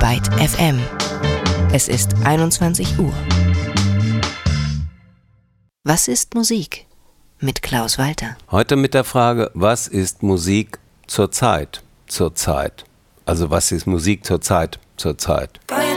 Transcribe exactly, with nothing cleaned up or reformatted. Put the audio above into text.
Byte F M. Es ist einundzwanzig Uhr. Was ist Musik? Mit Klaus Walter. Heute mit der Frage, was ist Musik zur Zeit? Zur Zeit. Also was ist Musik zur Zeit? Zur Zeit.